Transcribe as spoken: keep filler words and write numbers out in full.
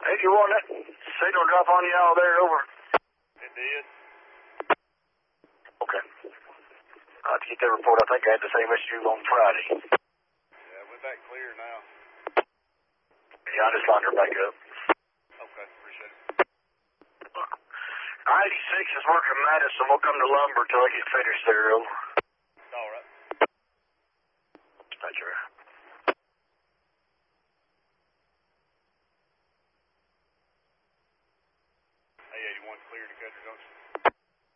eighty-one, that signal drop on y'all there, over. It did. Okay. I have to get that report. I think I had the same issue on Friday. Yeah, we're back clear now. Yeah, I just lined her back up. Okay, appreciate it. I eighty-six is working Madison. We'll come to lumber till I get finished there, over. All right. That's right. A eighty-one clear to Cutter Junction.